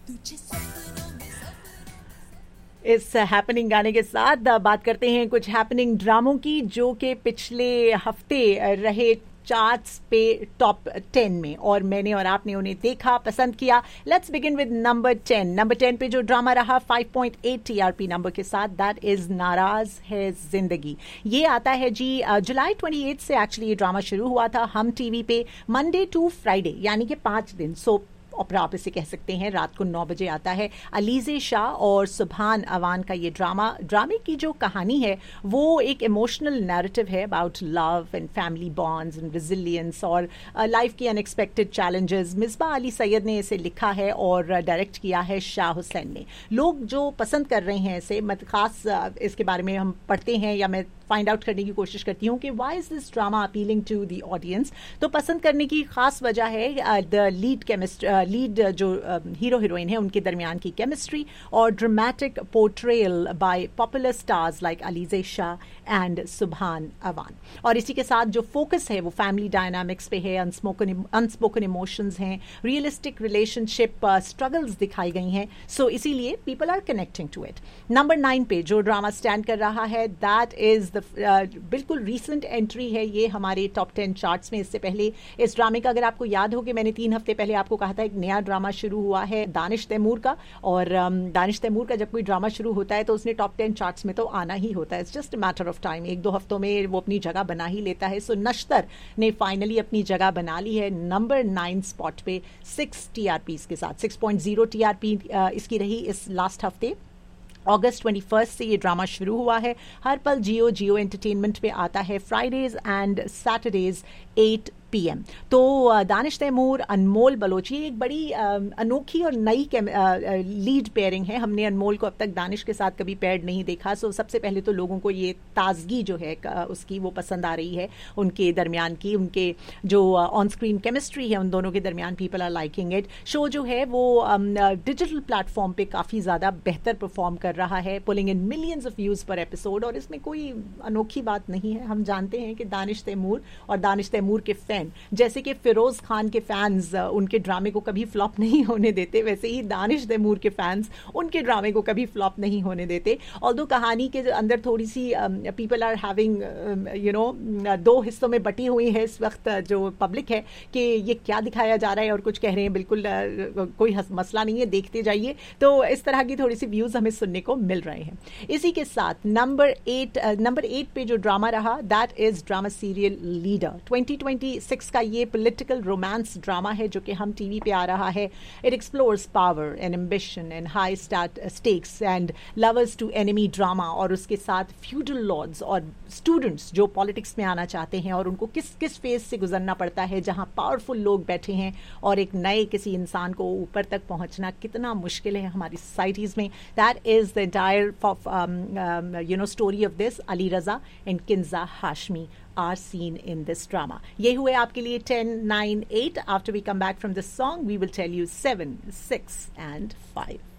इस हैपनिंग गाने के साथ बात करते हैं कुछ हैपनिंग ड्रामों की जो कि पिछले हफ्ते रहे चार्ट्स पे टॉप 10 में, और मैंने और आपने उन्हें देखा, पसंद किया. Let's begin with number 10. Number 10 पे जो ड्रामा रहा 5.8 टीआरपी नंबर के साथ, दैट इज नाराज है जिंदगी. ये आता है जी जुलाई 28 से एक्चुअली ये ड्रामा शुरू हुआ था हम टीवी पे, मंडे टू फ्राइडे, यानी कि 5 दिन. सो और आप इसे कह सकते हैं रात को 9 बजे आता है. अलीजे शाह और सुभान अवान का ये ड्रामे की जो कहानी है वो एक इमोशनल नैरेटिव है about love and family bonds and resilience और लाइफ की अनएक्सपेक्टेड चैलेंजेस. मिसबा अली सैयद ने इसे लिखा है और डायरेक्ट किया है शाह हुसैन ने. लोग जो पसंद कर रहे हैं इसे, मत खास इसके बारे में हम पढ़ते हैं या मैं फाइंड आउट करने की कोशिश करती हूँ कि why is this drama appealing to the audience. तो पसंद करने की खास वजह है द लीड जो हीरो हीरोइन है उनके दरमियान की केमिस्ट्री और dramatic portrayal bye popular stars like Alizeh Shah and सुभान अवान. और इसी के साथ जो फोकस है वो फैमिली डायनामिक्स पे है, अनस्पोकन इमोशंस हैं, रियलिस्टिक रिलेशनशिप स्ट्रगल्स दिखाई गई हैं. सो इसीलिए people are connecting to it. Number 9 पे जो ड्रामा स्टैंड कर रहा है दैट इज बिल्कुल रीसेंट एंट्री है ये हमारे टॉप 10 चार्ट्स में. इससे पहले इस ड्रामे का अगर आपको याद हो कि मैंने 3 हफ्ते पहले आपको कहा था एक नया ड्रामा शुरू हुआ है दानिश तैमूर का, और दानिश तैमूर का जब कोई ड्रामा शुरू होता है तो उसने टॉप 10 चार्ट्स में तो आना ही होता है. It's just a matter of time, 1-2 हफ्तों में वो अपनी जगह बना ही लेता है. सो नश्तर ने फाइनली अपनी जगह बना ली है नंबर 9 स्पॉट पे 6 टीआरपी के साथ. 6.0 टीआरपी इसकी रही इस लास्ट हफ्ते. अगस्त 21 से ये ड्रामा शुरू हुआ है. हर पल जियो एंटरटेनमेंट पे आता है फ्राइडेज एंड सैटरडेज 8 PM. तो दानिश तैमूर, अनमोल बलोची, एक बड़ी अनोखी और नई लीड पेयरिंग है. हमने अनमोल को अब तक दानिश के साथ कभी पेयर्ड नहीं देखा. सो सबसे पहले तो लोगों को ये ताजगी जो है उसकी वो पसंद आ रही है उनके दरमियान की. उनके जो ऑन स्क्रीन केमिस्ट्री है उन दोनों के दरमियान, people are liking it. Show जो है वो डिजिटल प्लेटफॉर्म पे काफ़ी ज़्यादा बेहतर परफॉर्म कर रहा है, pulling in millions of views पर एपिसोड. और इसमें कोई अनोखी बात नहीं है. हम जानते हैं कि दानिश तैमूर और दानिश तैमूर के फैन, जैसे कि फिरोज खान के फैंस उनके ड्रामे को कभी फ्लॉप नहीं होने देते, वैसे ही दानिश तैमूर के फैंस उनके ड्रामे को कभी फ्लॉप नहीं होने देते. ऑल्दो कहानी के अंदर थोड़ी सी पीपल आर हैविंग दो हिस्सों में बटी हुई है इस वक्त जो पब्लिक है कि ये क्या दिखाया जा रहा है, और कुछ कह रहे हैं बिल्कुल कोई मसला नहीं है, देखते जाइए. तो इस तरह की थोड़ी सी व्यूज हमें सुनने को मिल रहे हैं. इसी के साथ नंबर 8 पे जो ड्रामा रहा that is drama serial leader. 2026 का ये पॉलिटिकल रोमांस ड्रामा है जो कि हम टीवी पे आ रहा है. It explores power and ambition and high stakes and lovers to enemy drama, और उसके साथ फ्यूडल लॉर्ड्स और स्टूडेंट्स जो पॉलिटिक्स में आना चाहते हैं और उनको किस किस फेज से गुजरना पड़ता है जहां पावरफुल लोग बैठे हैं और एक नए किसी इंसान को ऊपर तक पहुंचना कितना मुश्किल है हमारी सोसाइटीज में. That is the entire story of this. Ali Raza and Kinza Hashmi are seen in this drama. ये हुए आपके लिए 10, 9, 8. After we come back from this song, we will tell you 7, 6 and 5.